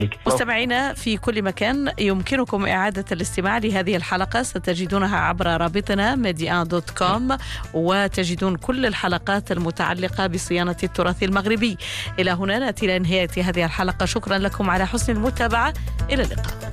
مستمعينا في كل مكان، يمكنكم إعادة الاستماع لهذه الحلقة، ستجدونها عبر رابطنا median.com، وتجدون كل الحلقات المتعلقة بصيانة التراث المغربي. إلى هنا نأتي إلى نهاية هذه الحلقة، شكرا لكم على حسن المتابعة، إلى اللقاء.